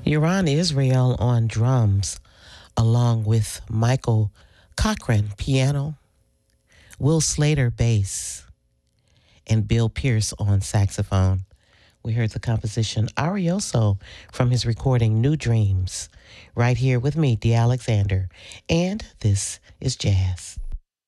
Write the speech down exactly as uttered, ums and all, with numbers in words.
Yaron Israel on drums, along with Michael Cochran piano, Will Slater bass, and Bill Pierce on saxophone. We heard the composition Arioso from his recording New Dreams, right here with me, Dee Alexander. And this is Jazz.